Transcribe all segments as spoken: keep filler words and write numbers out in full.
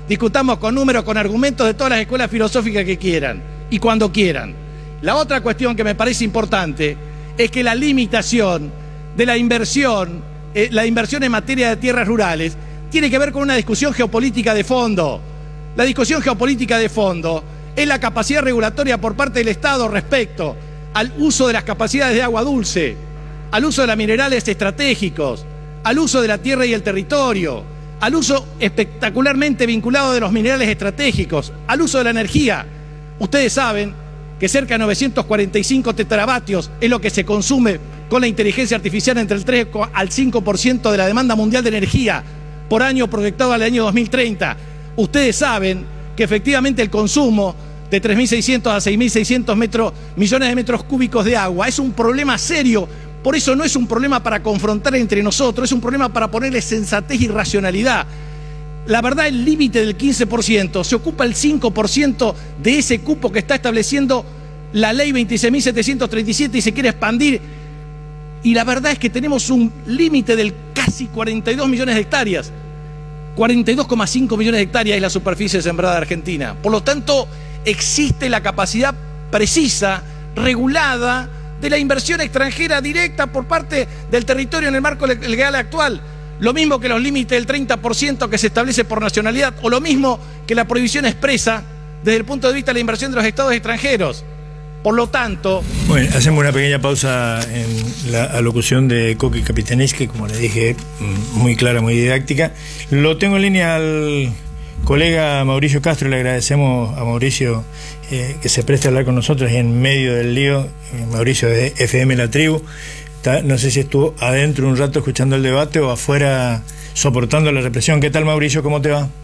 discutamos con números, con argumentos de todas las escuelas filosóficas que quieran y cuando quieran. La otra cuestión que me parece importante es que la limitación de la inversión, eh, la inversión en materia de tierras rurales, tiene que ver con una discusión geopolítica de fondo. La discusión geopolítica de fondo es la capacidad regulatoria por parte del Estado respecto al uso de las capacidades de agua dulce, al uso de los minerales estratégicos, al uso de la tierra y el territorio, al uso espectacularmente vinculado de los minerales estratégicos, al uso de la energía. Ustedes saben que cerca de novecientos cuarenta y cinco teravatios es lo que se consume con la inteligencia artificial entre el tres al cinco por ciento de la demanda mundial de energía por año proyectado al año dos mil treinta. Ustedes saben que efectivamente el consumo de tres mil seiscientos a seis mil seiscientos metros, millones de metros cúbicos de agua es un problema serio. Por eso no es un problema para confrontar entre nosotros, es un problema para ponerle sensatez y racionalidad. La verdad, el límite del quince por ciento, se ocupa el cinco por ciento de ese cupo que está estableciendo la ley veintiséis mil setecientos treinta y siete y se quiere expandir. Y la verdad es que tenemos un límite del casi cuarenta y dos millones de hectáreas. cuarenta y dos coma cinco millones de hectáreas es la superficie sembrada de Argentina. Por lo tanto, existe la capacidad precisa, regulada, de la inversión extranjera directa por parte del territorio en el marco legal actual. Lo mismo que los límites del treinta por ciento que se establece por nacionalidad, o lo mismo que la prohibición expresa desde el punto de vista de la inversión de los estados extranjeros. Por lo tanto... Bueno, hacemos una pequeña pausa en la alocución de Coqui Capitanich, que como le dije, muy clara, muy didáctica. Lo tengo en línea al colega Mauricio Castro, le agradecemos a Mauricio eh, que se preste a hablar con nosotros y en medio del lío, eh, Mauricio de F M La Tribu. Está, no sé si estuvo adentro un rato escuchando el debate o afuera soportando la represión. ¿Qué tal, Mauricio? ¿Cómo te va?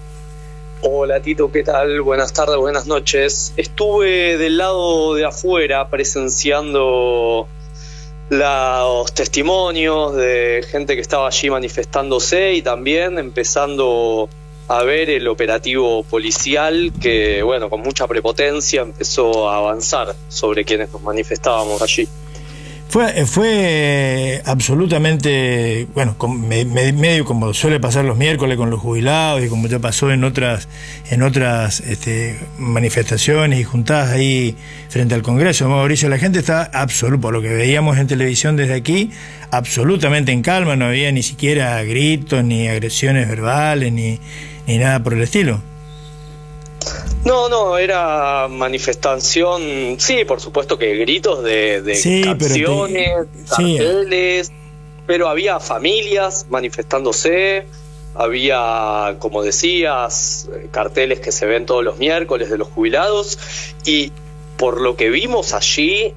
Hola Tito, ¿qué tal? Buenas tardes, buenas noches. Estuve del lado de afuera presenciando los testimonios de gente que estaba allí manifestándose y también empezando a ver el operativo policial que, bueno, con mucha prepotencia empezó a avanzar sobre quienes nos manifestábamos allí. Fue, fue absolutamente, bueno, con, me, medio como suele pasar los miércoles con los jubilados y como ya pasó en otras en otras este, manifestaciones y juntadas ahí frente al Congreso. Mauricio, la gente está absoluta, por lo que veíamos en televisión desde aquí, absolutamente en calma, no había ni siquiera gritos, ni agresiones verbales, ni, ni nada por el estilo. No, no, era manifestación, sí, por supuesto que gritos de, de sí, canciones, pero te... carteles, sí. Pero había familias manifestándose, había, como decías, carteles que se ven todos los miércoles de los jubilados, y por lo que vimos allí,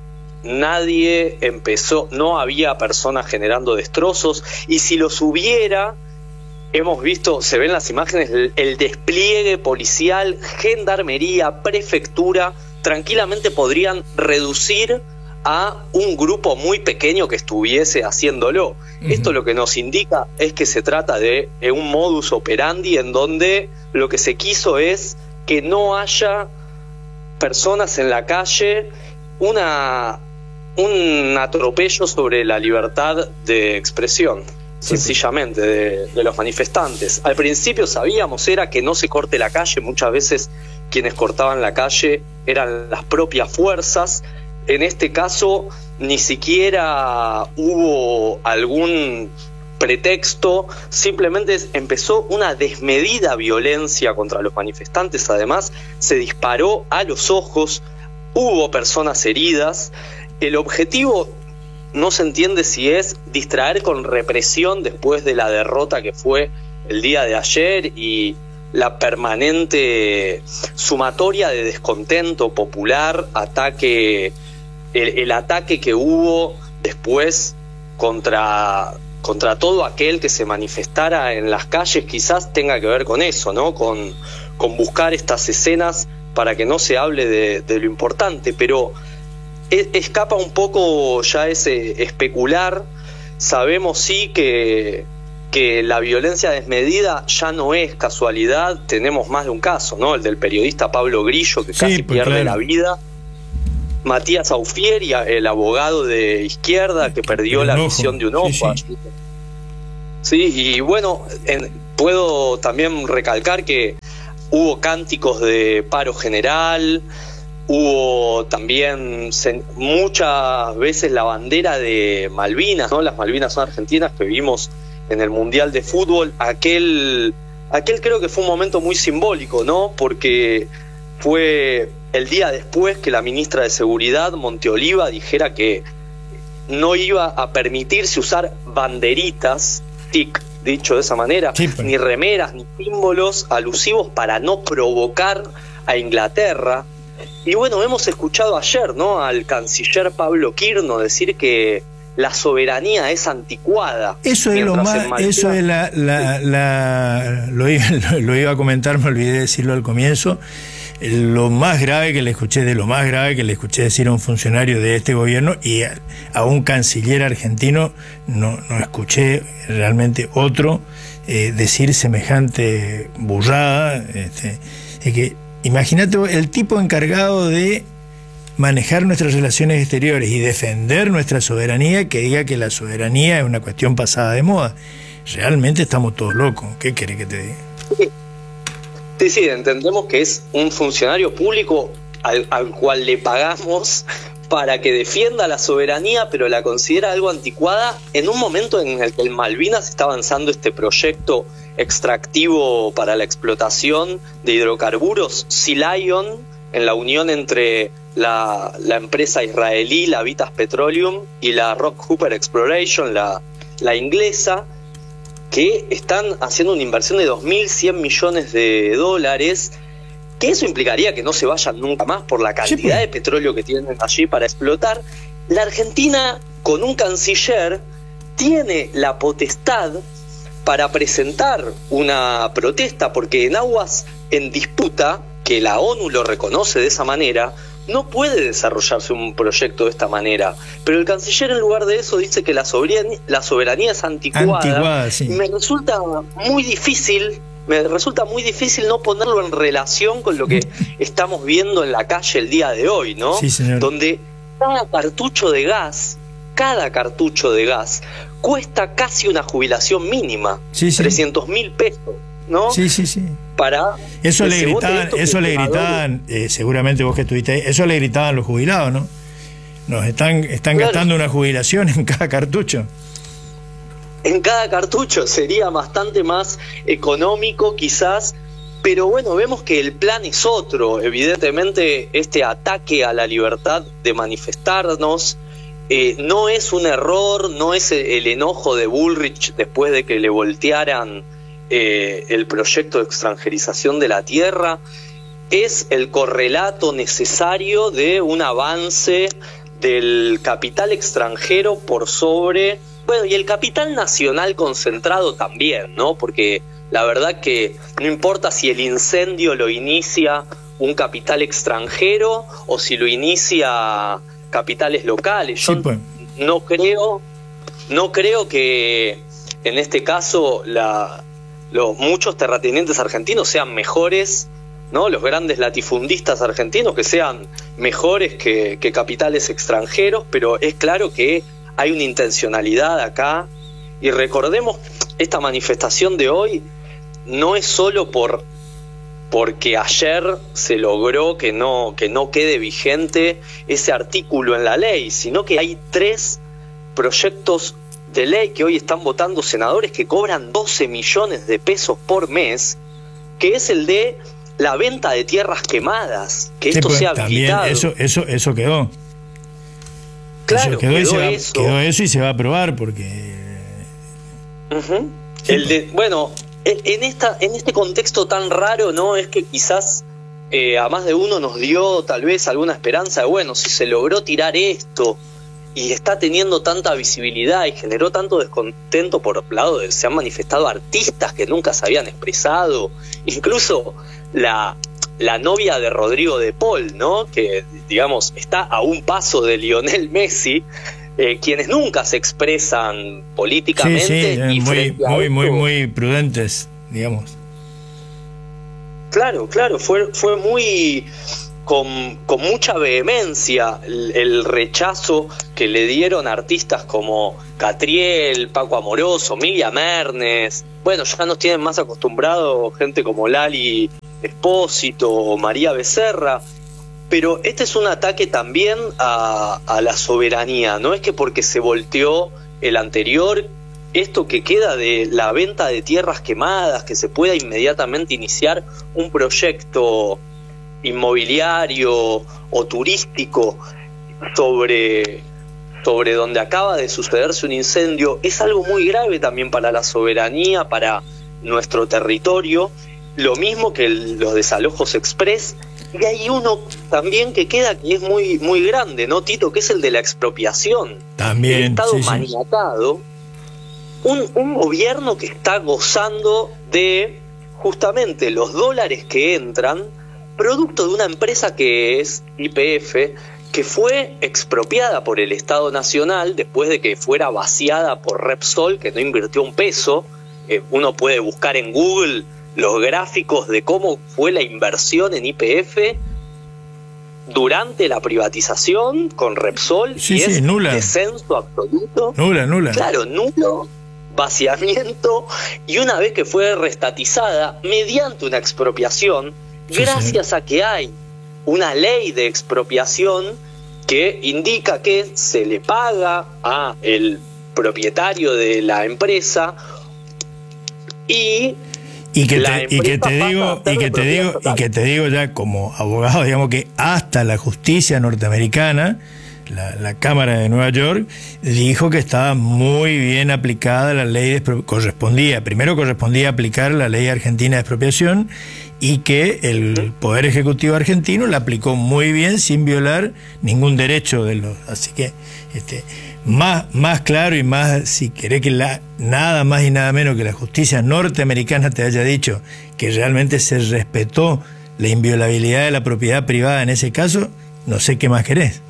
nadie empezó, no había personas generando destrozos, y si los hubiera... Hemos visto, se ven las imágenes, el, el despliegue policial, gendarmería, prefectura, tranquilamente podrían reducir a un grupo muy pequeño que estuviese haciéndolo. Uh-huh. Esto lo que nos indica es que se trata de, de un modus operandi en donde lo que se quiso es que no haya personas en la calle, una, un atropello sobre la libertad de expresión. Sencillamente de, de los manifestantes. Al principio sabíamos era que no se corte la calle, muchas veces quienes cortaban la calle eran las propias fuerzas. En este caso ni siquiera hubo algún pretexto, simplemente empezó una desmedida violencia contra los manifestantes. Además se disparó a los ojos, hubo personas heridas. El objetivo no se entiende si es distraer con represión después de la derrota que fue el día de ayer y la permanente sumatoria de descontento popular, ataque, el, el ataque que hubo después contra, contra todo aquel que se manifestara en las calles, quizás tenga que ver con eso, ¿no? Con, con buscar estas escenas para que no se hable de, de lo importante, pero escapa un poco ya ese especular. Sabemos sí que, que la violencia desmedida ya no es casualidad. Tenemos más de un caso, ¿no? El del periodista Pablo Grillo, que sí, casi pues pierde claro. la vida. Matías Aufieri, el abogado de izquierda que perdió la visión de un ojo. Sí, sí. sí y bueno, en, puedo también recalcar que hubo cánticos de paro general, hubo también muchas veces la bandera de Malvinas, ¿no? Las Malvinas son argentinas, que vimos en el Mundial de Fútbol. Aquel, aquel creo que fue un momento muy simbólico, ¿no? Porque fue el día después que la ministra de Seguridad, Monteoliva, dijera que no iba a permitirse usar banderitas, tic, dicho de esa manera, sí, pues. ni remeras, ni símbolos alusivos para no provocar a Inglaterra. Y bueno, hemos escuchado ayer, ¿no?, al canciller Pablo Quirno decir que la soberanía es anticuada. Eso es lo más, eso es la, la, la lo, iba, lo iba a comentar, me olvidé decirlo al comienzo. Lo más grave que le escuché, de lo más grave que le escuché decir a un funcionario de este gobierno y a, a un canciller argentino, no, no escuché realmente otro eh, decir semejante burrada. Este, es que imagínate el tipo encargado de manejar nuestras relaciones exteriores y defender nuestra soberanía, que diga que la soberanía es una cuestión pasada de moda. Realmente estamos todos locos. ¿Qué querés que te diga? Sí, sí, entendemos que es un funcionario público al, al cual le pagamos para que defienda la soberanía, pero la considera algo anticuada en un momento en el que en Malvinas está avanzando este proyecto extractivo para la explotación de hidrocarburos, Sea Lion, en la unión entre la, la empresa israelí, la Vitas Petroleum, y la Rockhopper Exploration, la, la inglesa, que están haciendo una inversión de dos mil cien millones de dólares, que eso implicaría que no se vayan nunca más por la cantidad sí, pues. de petróleo que tienen allí para explotar. La Argentina, con un canciller, tiene la potestad para presentar una protesta, porque en aguas en disputa, que la ONU lo reconoce de esa manera, no puede desarrollarse un proyecto de esta manera. Pero el canciller, en lugar de eso, dice que la soberanía, la soberanía es anticuada. anticuada sí. Me resulta muy difícil, me resulta muy difícil no ponerlo en relación con lo que estamos viendo en la calle el día de hoy, ¿no? Sí, señor. Donde cada cartucho de gas, cada cartucho de gas, cuesta casi una jubilación mínima, sí, sí. trescientos mil pesos, ¿no? Sí, sí, sí. Para eso le gritaban, eso le gritaban, eh, seguramente vos que estuviste ahí, eso le gritaban los jubilados, ¿no? Nos están, están claro. gastando una jubilación en cada cartucho. En cada cartucho sería bastante más económico quizás, pero bueno, vemos que el plan es otro. Evidentemente este ataque a la libertad de manifestarnos eh, no es un error, no es el enojo de Bullrich después de que le voltearan Eh, el proyecto de extranjerización de la tierra, es el correlato necesario de un avance del capital extranjero por sobre, bueno, y el capital nacional concentrado también, ¿no? Porque la verdad que no importa si el incendio lo inicia un capital extranjero o si lo inicia capitales locales. Yo sí, pues. no creo, no creo que en este caso la los muchos terratenientes argentinos sean mejores, ¿no? Los grandes latifundistas argentinos que sean mejores que, que capitales extranjeros, pero es claro que hay una intencionalidad acá. Y recordemos, esta manifestación de hoy no es solo por porque ayer se logró que no, que no quede vigente ese artículo en la ley, sino que hay tres proyectos de ley que hoy están votando senadores que cobran doce millones de pesos por mes, que es el de la venta de tierras quemadas, que esto sí, pues, sea habilitado. Eso, eso, eso quedó. Claro, eso quedó, quedó, y se va, eso. quedó eso y se va a aprobar porque. Uh-huh. Sí, el de, bueno, en esta, en este contexto tan raro, ¿no? Es que quizás eh, a más de uno nos dio tal vez alguna esperanza de, bueno, si se logró tirar esto y está teniendo tanta visibilidad y generó tanto descontento por el lado de se han manifestado artistas que nunca se habían expresado, incluso la, la novia de Rodrigo de Paul, ¿no? Que digamos está a un paso de Lionel Messi, eh, quienes nunca se expresan políticamente. Sí, sí, y muy, muy, muy, muy prudentes, digamos. Claro, claro, fue, fue muy... Con, con mucha vehemencia el, el rechazo que le dieron artistas como Catriel, Paco Amoroso, Miriam Mernes. Bueno, ya nos tienen más acostumbrados gente como Lali Espósito o María Becerra, pero este es un ataque también a, a la soberanía. No es que porque se volteó el anterior, esto que queda de la venta de tierras quemadas, que se pueda inmediatamente iniciar un proyecto inmobiliario o turístico sobre, sobre donde acaba de sucederse un incendio, es algo muy grave también para la soberanía, para nuestro territorio, lo mismo que el, los desalojos express. Y hay uno también que queda que es muy, muy grande, ¿no, Tito? Que es el de la expropiación. También, el Estado sí, maniatado. Sí. Un, un gobierno que está gozando de justamente los dólares que entran, producto de una empresa que es Y P F, que fue expropiada por el Estado Nacional después de que fuera vaciada por Repsol, que no invirtió un peso. Eh, uno puede buscar en Google los gráficos de cómo fue la inversión en Y P F durante la privatización con Repsol, sí, y sí, es nula. descenso absoluto. Nula, nula. Claro, nulo, vaciamiento, y una vez que fue restatizada mediante una expropiación, sí, gracias sí. a que hay una ley de expropiación que indica que se le paga a el propietario de la empresa y Y que, te, y que te digo y que te digo total. y que te digo ya como abogado, digamos que hasta la justicia norteamericana, la, la Cámara de Nueva York, dijo que estaba muy bien aplicada la ley de correspondía primero correspondía aplicar la ley argentina de expropiación, y que el Poder Ejecutivo argentino la aplicó muy bien sin violar ningún derecho de los. Así que este más, más claro y más, si querés que la, nada más y nada menos que la justicia norteamericana te haya dicho que realmente se respetó la inviolabilidad de la propiedad privada en ese caso, no sé qué más querés.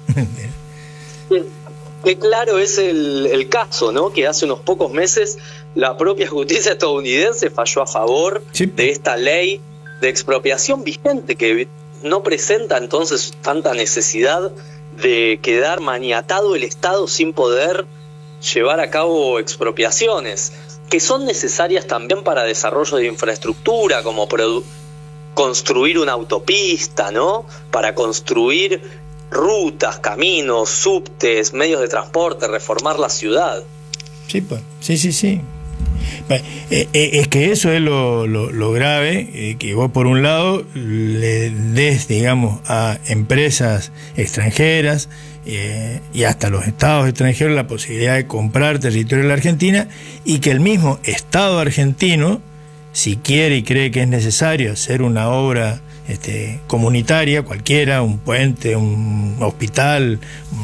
Qué claro es el, el caso, ¿no? Que hace unos pocos meses la propia justicia estadounidense falló a favor sí. de esta ley de expropiación vigente, que no presenta entonces tanta necesidad de quedar maniatado el Estado sin poder llevar a cabo expropiaciones, que son necesarias también para desarrollo de infraestructura, como produ- construir una autopista, ¿no? Para construir rutas, caminos, subtes, medios de transporte, reformar la ciudad. Sí, pues, sí, sí, sí. Eh, eh, es que eso es lo, lo, lo grave, eh, que vos por un lado le des, digamos, a empresas extranjeras eh, y hasta los estados extranjeros la posibilidad de comprar territorio en la Argentina, y que el mismo Estado argentino, si quiere y cree que es necesario hacer una obra este, comunitaria, cualquiera, un puente, un hospital,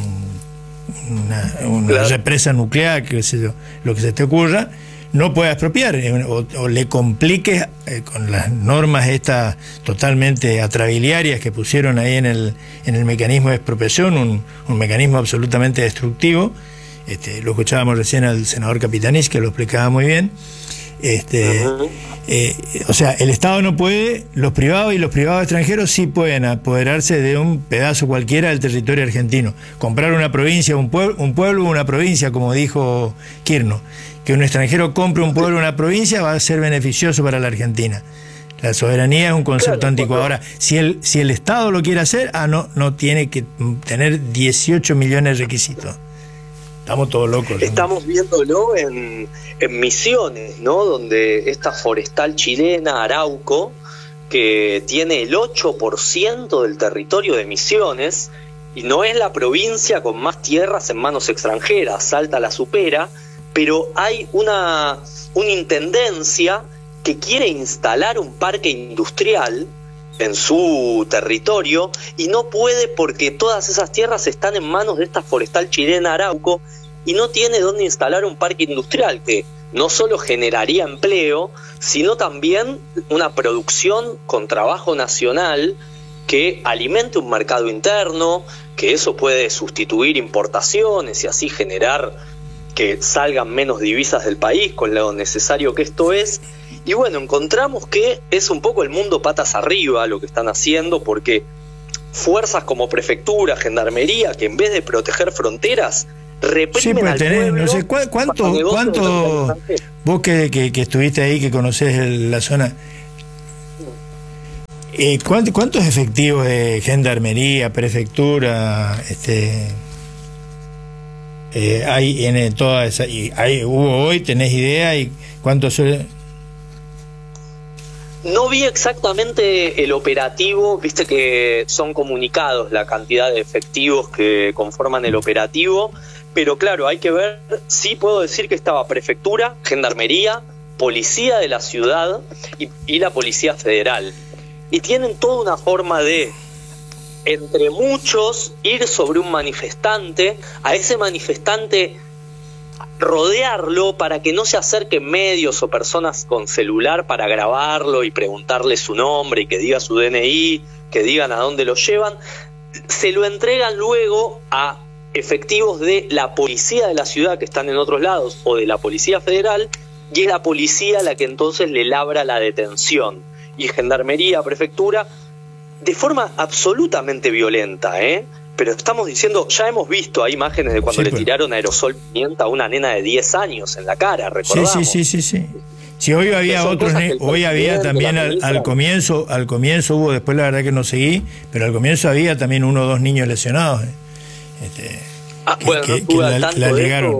un, una, una claro. represa nuclear, qué sé yo, lo que se te ocurra, no puede expropiar o, o le complique eh, con las normas estas totalmente atrabiliarias que pusieron ahí en el, en el mecanismo de expropiación, un, un mecanismo absolutamente destructivo. Este, lo escuchábamos recién al senador Capitanich, que lo explicaba muy bien. Este, uh-huh. eh, o sea, el Estado no puede, los privados y los privados extranjeros sí pueden apoderarse de un pedazo cualquiera del territorio argentino, comprar una provincia, un pueblo, un pueblo o una provincia, como dijo Kirchner. Que un extranjero compre un pueblo o una provincia va a ser beneficioso para la Argentina. La soberanía es un concepto claro, antiguo. Ahora, si el, si el Estado lo quiere hacer, ah, no, no tiene que tener dieciocho millones de requisitos. Estamos todos locos. Estamos ¿no? viéndolo en, en Misiones, ¿no? Donde esta forestal chilena, Arauco, que tiene el ocho por ciento del territorio de Misiones, y no es la provincia con más tierras en manos extranjeras, Salta la supera, pero hay una, una intendencia que quiere instalar un parque industrial en su territorio y no puede porque todas esas tierras están en manos de esta forestal chilena Arauco y no tiene dónde instalar un parque industrial que no solo generaría empleo, sino también una producción con trabajo nacional que alimente un mercado interno, que eso puede sustituir importaciones y así generar que salgan menos divisas del país con lo necesario que esto es. Y bueno, encontramos que es un poco el mundo patas arriba lo que están haciendo, porque fuerzas como prefectura, gendarmería, que en vez de proteger fronteras, reprimen sí, pues, al tenés, pueblo. No sé, ¿cuánto, cuánto, cuánto vos que, que, que estuviste ahí, que conocés la zona, Eh, ¿cuántos, ¿Cuántos efectivos de gendarmería, prefectura, este, eh, hay en toda esa? Y hay, ¿hubo hoy? ¿Tenés idea? ¿Y cuántos suele? No vi exactamente el operativo, viste que son comunicados la cantidad de efectivos que conforman el operativo, pero claro, hay que ver, sí puedo decir que estaba prefectura, gendarmería, policía de la ciudad y, y la policía federal. Y tienen toda una forma de, entre muchos, ir sobre un manifestante, a ese manifestante rodearlo para que no se acerquen medios o personas con celular para grabarlo y preguntarle su nombre y que diga su D N I, que digan a dónde lo llevan. Se lo entregan luego a efectivos de la policía de la ciudad que están en otros lados o de la policía federal, y es la policía la que entonces le labra la detención. Y gendarmería, prefectura, de forma absolutamente violenta, ¿eh? Pero estamos diciendo, ya hemos visto, hay imágenes de cuando sí, le pues. tiraron aerosol pimienta a una nena de diez años en la cara, recordamos. Sí, sí, sí, sí, sí. Sí, hoy había otros, hoy había también al, al comienzo, al comienzo hubo, después la verdad que no seguí, pero al comienzo había también uno o dos niños lesionados. ¿eh? Este, ah, que, bueno, que, no que la, la ligaron.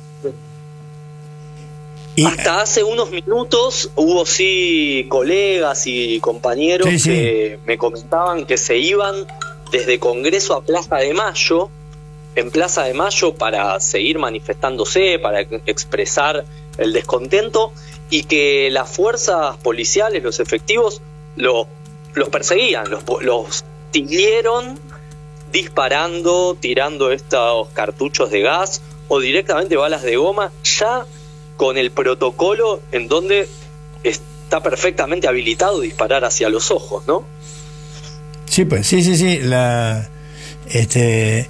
Y, hasta hace unos minutos hubo sí colegas y compañeros sí, sí. que me comentaban que se iban desde Congreso a Plaza de Mayo, en Plaza de Mayo para seguir manifestándose, para expresar el descontento, y que las fuerzas policiales, los efectivos, lo, los perseguían, los, los siguieron disparando, tirando estos cartuchos de gas o directamente balas de goma, ya con el protocolo en donde está perfectamente habilitado disparar hacia los ojos, ¿no? Sí, pues, sí, sí, sí. La, este,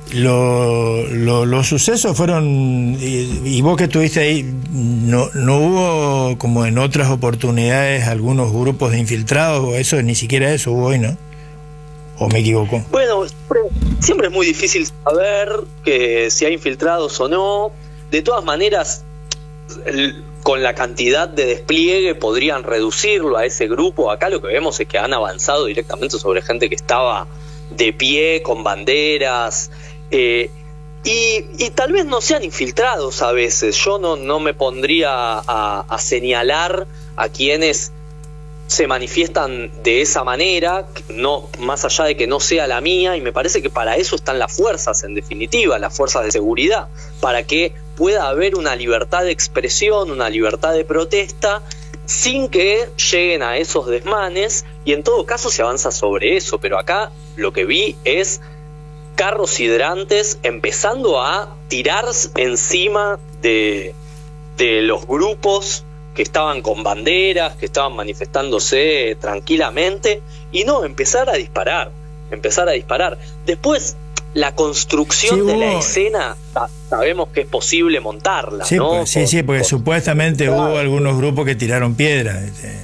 lo, lo, los sucesos fueron, y, y vos que estuviste ahí, no, no hubo como en otras oportunidades algunos grupos de infiltrados, o eso, ni siquiera eso hubo hoy, ¿no? ¿O me equivoco? Bueno, siempre, siempre es muy difícil saber que si hay infiltrados o no. De todas maneras, el, con la cantidad de despliegue podrían reducirlo a ese grupo. Acá lo que vemos es que han avanzado directamente sobre gente que estaba de pie, con banderas, eh, y, y tal vez no sean infiltrados a veces. Yo no, no me pondría a, a señalar a quienes se manifiestan de esa manera, no, más allá de que no sea la mía, y me parece que para eso están las fuerzas, en definitiva, las fuerzas de seguridad, para que pueda haber una libertad de expresión, una libertad de protesta, sin que lleguen a esos desmanes, y en todo caso se avanza sobre eso. Pero acá lo que vi es carros hidrantes empezando a tirar encima de, de los grupos que estaban con banderas, que estaban manifestándose tranquilamente, y no, empezar a disparar, empezar a disparar. Después, la construcción sí, de la escena, sabemos que es posible montarla, sí, ¿no? Pues, sí, por, sí, porque por, supuestamente claro. hubo algunos grupos que tiraron piedras.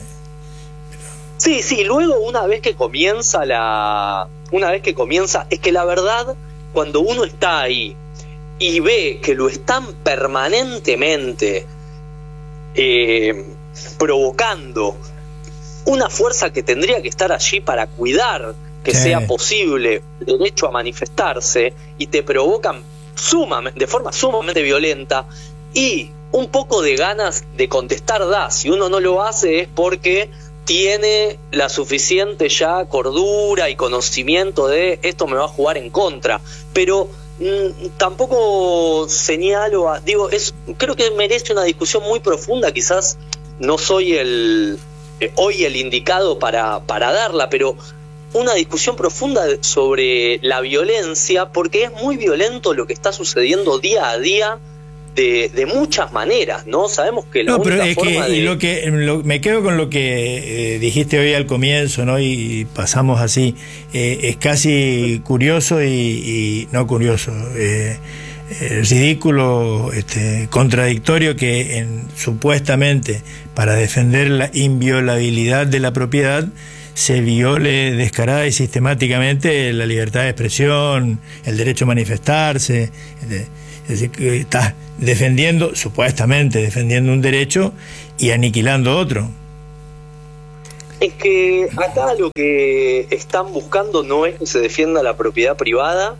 Sí, sí, luego una vez que comienza la... Una vez que comienza, es que la verdad, cuando uno está ahí y ve que lo están permanentemente Eh, provocando una fuerza que tendría que estar allí para cuidar que sí. sea posible el derecho a manifestarse, y te provocan sumamente, de forma sumamente violenta, y un poco de ganas de contestar da. Si uno no lo hace es porque tiene la suficiente ya cordura y conocimiento de esto me va a jugar en contra, pero tampoco señalo, a, digo, es creo que merece una discusión muy profunda. Quizás no soy el eh, hoy el indicado para, para darla, pero una discusión profunda sobre la violencia, porque es muy violento lo que está sucediendo día a día de, de muchas maneras, ¿no? Sabemos que la no, única pero es forma que, de... lo que lo, me quedo con lo que eh, dijiste hoy al comienzo, ¿no? Y pasamos así, eh, es casi curioso y, y no curioso, eh, eh, ridículo, este, contradictorio que en, supuestamente para defender la inviolabilidad de la propiedad se viole descarada y sistemáticamente la libertad de expresión, el derecho a manifestarse. De, es decir, que estás defendiendo, supuestamente defendiendo un derecho y aniquilando otro. Es que acá lo que están buscando no es que se defienda la propiedad privada,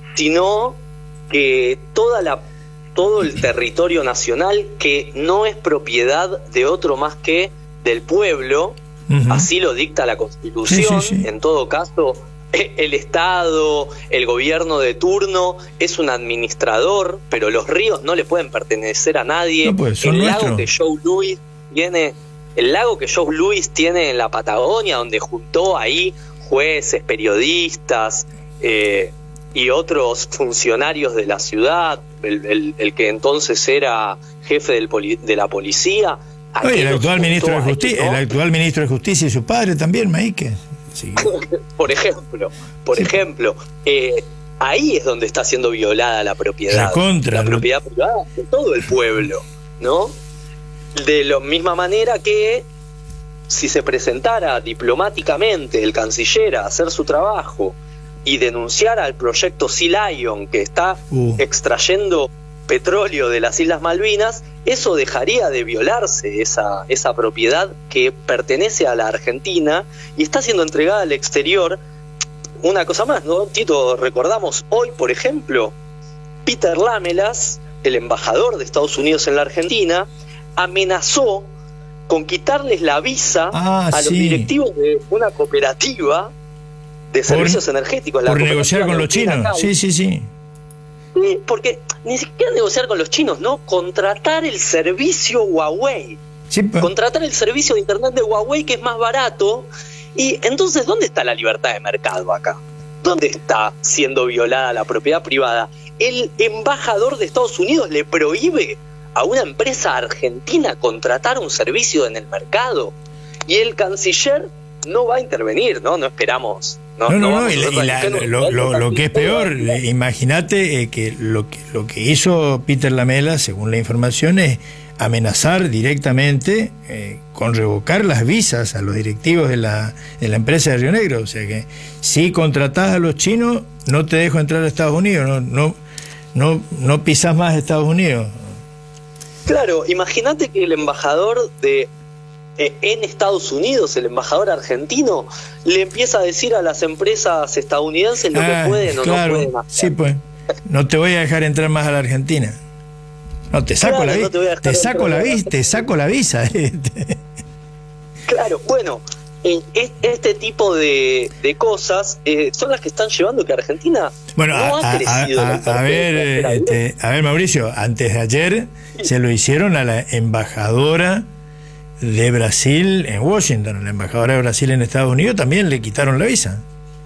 sino que toda la todo el territorio nacional, que no es propiedad de otro más que del pueblo, uh-huh. Así lo dicta la Constitución. Sí, sí, sí. En todo caso, el Estado, el gobierno de turno es un administrador, pero los ríos no le pueden pertenecer a nadie. No, pues, son el nuestros. lago que Joe Louis tiene, el lago que Joe Louis tiene en la Patagonia, donde juntó ahí jueces, periodistas eh, y otros funcionarios de la ciudad, el, el, el que entonces era jefe del poli, de la policía. Oye, el actual ministro de Justicia, ¿no? El actual ministro de Justicia y su padre también, Maíque. Sí. por ejemplo, por sí. ejemplo, eh, ahí es donde está siendo violada la propiedad, la, contra, la ¿no? propiedad privada de todo el pueblo, ¿no? De la misma manera que si se presentara diplomáticamente el canciller a hacer su trabajo y denunciara al proyecto Sea Lion, que está uh. extrayendo petróleo de las Islas Malvinas, eso dejaría de violarse esa, esa propiedad que pertenece a la Argentina y está siendo entregada al exterior. Una cosa más, ¿no, Tito? Recordamos hoy, por ejemplo, Peter Lamelas, el embajador de Estados Unidos en la Argentina, amenazó con quitarles la visa ah, a sí. los directivos de una cooperativa de servicios por, energéticos. La por negociar con los chinos. Sí, sí, sí. Sí, porque ni siquiera negociar con los chinos, ¿no? Contratar el servicio Huawei. Sí, pues. Contratar el servicio de internet de Huawei, que es más barato. Y entonces, ¿dónde está la libertad de mercado acá? ¿Dónde está siendo violada la propiedad privada? El embajador de Estados Unidos le prohíbe a una empresa argentina contratar un servicio en el mercado. Y el canciller no va a intervenir, ¿no? No esperamos. No, no, no, no, no y, y la, lo, lo, lo que es peor, imagínate eh, que, lo que lo que hizo Peter Lamelas, según la información, es amenazar directamente eh, con revocar las visas a los directivos de la, de la empresa de Río Negro. O sea que si contratás a los chinos, no te dejo entrar a Estados Unidos, no, no, no, no pisás más Estados Unidos. Claro, imagínate que el embajador de en Estados Unidos, el embajador argentino, le empieza a decir a las empresas estadounidenses lo ah, que pueden o claro, no pueden hacer. Sí, pues, no te voy a dejar entrar más a la Argentina. No, te saco claro, la visa, no te, te saco la visa, te saco la visa. Claro, bueno, este tipo de, de cosas eh, son las que están llevando que Argentina bueno, no a, ha crecido. A, a, a, ver, este, a ver, Mauricio, antes de ayer sí. se lo hicieron a la embajadora de Brasil en Washington, la embajadora de Brasil en Estados Unidos también le quitaron la visa.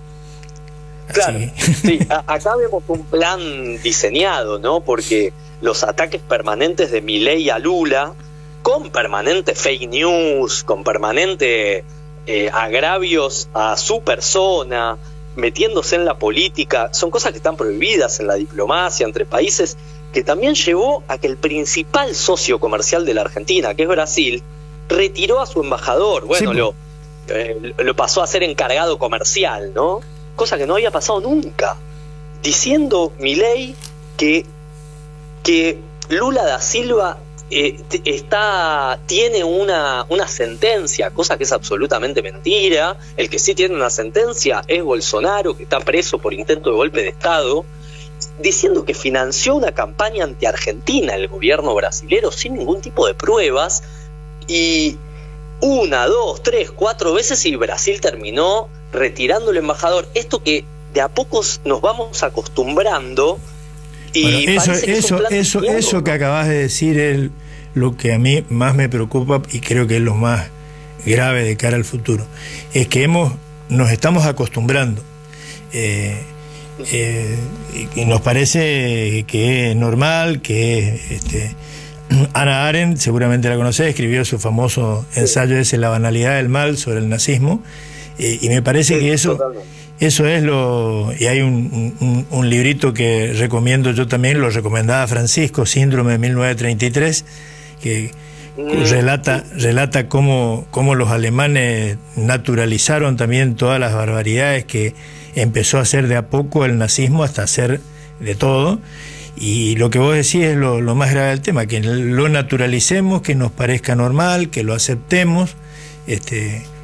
Claro, sí, a, acá vemos un plan diseñado, ¿no? Porque los ataques permanentes de Milei a Lula, con permanente fake news, con permanente eh, agravios a su persona, metiéndose en la política, son cosas que están prohibidas en la diplomacia entre países, que también llevó a que el principal socio comercial de la Argentina, que es Brasil, retiró a su embajador, bueno, sí, lo, eh, lo pasó a ser encargado comercial, ¿no? Cosa que no había pasado nunca. Diciendo Milei que, que Lula da Silva eh, está, tiene una, una sentencia, cosa que es absolutamente mentira. El que sí tiene una sentencia es Bolsonaro, que está preso por intento de golpe de Estado, diciendo que financió una campaña anti-argentina el gobierno brasilero sin ningún tipo de pruebas. Y una, dos, tres, cuatro veces y Brasil terminó retirando el embajador. Esto que de a pocos nos vamos acostumbrando. Y bueno, eso, que eso, eso, eso, eso que acabas de decir es lo que a mí más me preocupa y creo que es lo más grave de cara al futuro. Es que hemos, nos estamos acostumbrando. Eh, eh, y nos parece que es normal, que es este, Hannah Arendt, seguramente la conocés, escribió su famoso ensayo ese, La banalidad del mal, sobre el nazismo, eh, y me parece sí, que eso, eso es lo... Y hay un, un, un librito que recomiendo yo también, lo recomendaba Francisco, Síndrome de mil novecientos treinta y tres, que mm. relata, relata cómo, cómo los alemanes naturalizaron también todas las barbaridades que empezó a hacer de a poco el nazismo hasta hacer de todo. Y lo que vos decís es lo, lo más grave del tema, que lo naturalicemos, que nos parezca normal, que lo aceptemos, este,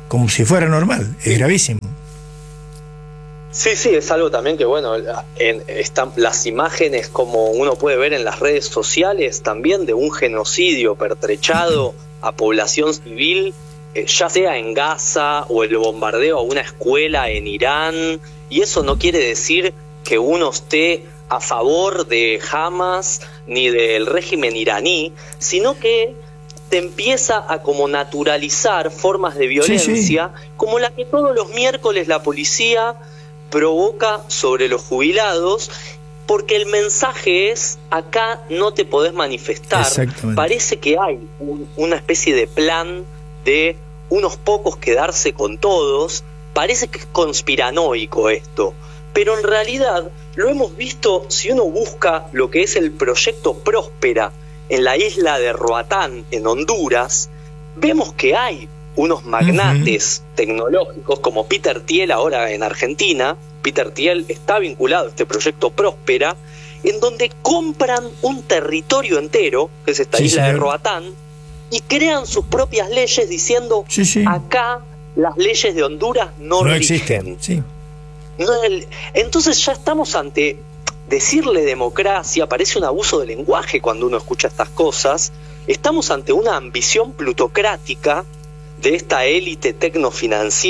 como si fuera normal. Es gravísimo. Sí, sí, es algo también que, bueno, en, están las imágenes, como uno puede ver en las redes sociales, también de un genocidio pertrechado a población civil, eh, ya sea en Gaza o el bombardeo a una escuela en Irán, y eso no quiere decir que uno esté a favor de Hamas ni del régimen iraní, sino que te empieza a como naturalizar formas de violencia, sí, sí. como la que todos los miércoles la policía provoca sobre los jubilados, porque el mensaje es: acá no te podés manifestar. Parece que hay un, una especie de plan de unos pocos quedarse con todos. Parece que es conspiranoico esto, pero en realidad lo hemos visto. Si uno busca lo que es el proyecto Próspera en la isla de Roatán, en Honduras, vemos que hay unos magnates uh-huh. tecnológicos como Peter Thiel ahora en Argentina. Peter Thiel está vinculado a este proyecto Próspera, en donde compran un territorio entero, que es esta sí, isla señor. de Roatán, y crean sus propias leyes diciendo: sí, sí. acá las leyes de Honduras no, no existen. Sí. No, el, entonces ya estamos ante, decirle democracia parece un abuso de lenguaje cuando uno escucha estas cosas. Estamos ante una ambición plutocrática de esta élite tecnofinanciera